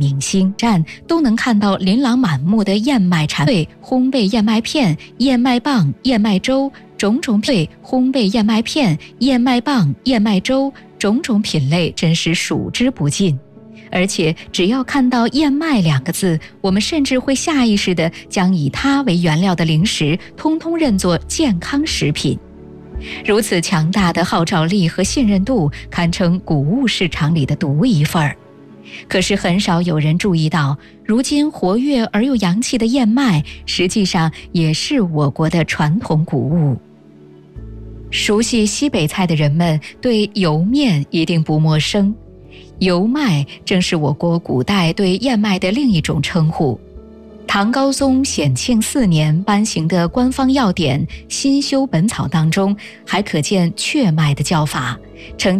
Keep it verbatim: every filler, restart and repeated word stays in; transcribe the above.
明星站都能看到琳琅满目的燕麦产对烘焙燕麦片、燕麦棒、燕麦粥，种种对烘焙燕麦片、燕麦棒、燕麦粥，种种品类真是数之不尽。而且只要看到燕麦两个字，我们甚至会下意识地将以它为原料的零食通通认作健康食品。如此强大的号召力和信任度，堪称谷物市场里的独一份儿。可是很少有人注意到，如今活跃而又洋气的燕麦，实际上也是我国的传统谷物。熟悉西北菜的人们对油面一定不陌生，油麦正是我国古代对燕麦的另一种称呼。唐高宗显庆四年颁行的官方药典《新修本草》当中，还可见雀麦的叫法，称